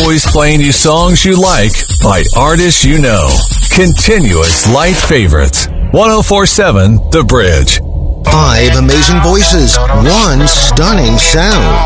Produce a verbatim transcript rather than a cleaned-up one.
always playing you songs you like by artists you know. Continuous light favorites. one oh four point seven The Bridge. Five amazing voices, one stunning sound.